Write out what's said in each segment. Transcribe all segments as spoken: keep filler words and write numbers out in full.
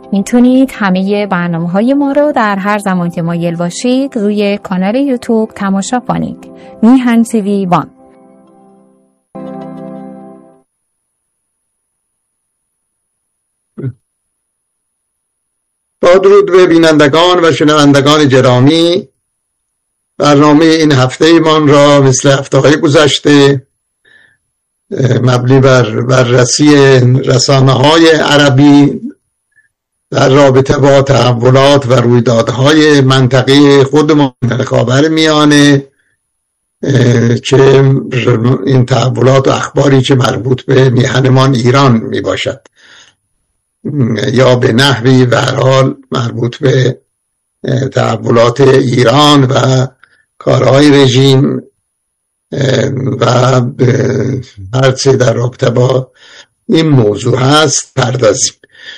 میتونید همه برنامه‌های ما رو در هر زمان که مایل باشید روی کانال یوتیوب تماشا کنید. میهن تیوی وان. با درود به بینندگان و شنوندگان گرامی، برنامه این هفته ایمان را مثل هفته‌های گذشته مبنی بر بررسی رسانه‌های عربی در رابطه با تحولات و رویدادهای منطقه خودمان خاورمیانه که این تحولات و اخباری که مربوط به میهنمان ایران می باشد یا به نحوی و هر حال مربوط به تحولات ایران و کارهای رژیم و هر چه در رابطه با این موضوع هست پردازیم.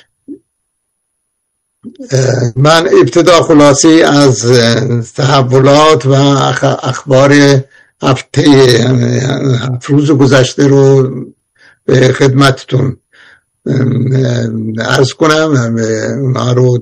من ابتدا خلاصی از تحولات و اخبار هفته هفت روز گذشته رو به خدمتتون عرض کنم. اونا رو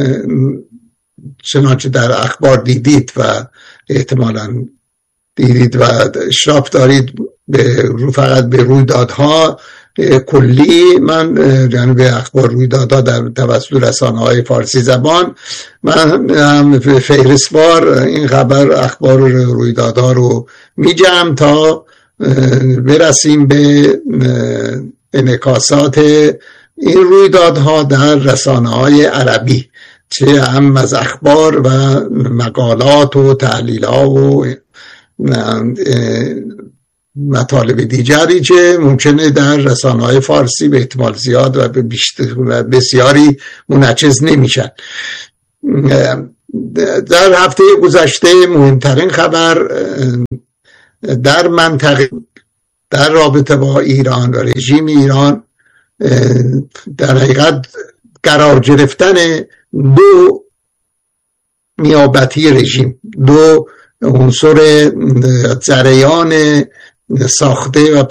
چنانچه در اخبار دیدید و احتمالاً دیدید و اشراف دارید به رو فقط به رویدادها کلی، من یعنی به اخبار رویدادها در توسط رسانه‌های فارسی زبان، من هم فهرستوار این خبر اخبار رویدادها رو میجم تا برسیم به انعکاسات این رویدادها در رسانه‌های عربی، چه هم از اخبار و مقالات و تحلیل‌ها و مطالب دیگری که ممکنه در رسانه‌های فارسی به احتمال زیاد و به بیشتر و بسیاری منعکس نمیشن. در هفته گذشته مهمترین خبر در منطقه در رابطه با ایران و رژیم ایران در حقیقت قرار گرفتن دو نیابتی رژیم، دو عنصر جریان ساخته و